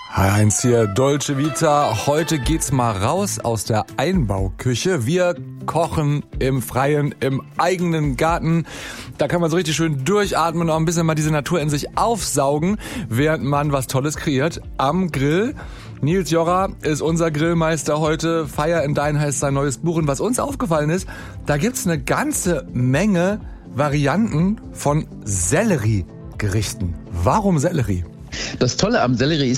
Heinz hier, Dolce Vita. Heute geht's mal raus aus der Einbauküche. Wir kochen im Freien, im eigenen Garten. Da kann man so richtig schön durchatmen und auch ein bisschen mal diese Natur in sich aufsaugen, während man was Tolles kreiert am Grill. Nils Jorra ist unser Grillmeister heute. Fire in Dine heißt sein neues Buch. Und was uns aufgefallen ist, da gibt's eine ganze Menge Varianten von Selleriegerichten. Warum Sellerie? Das Tolle am Sellerie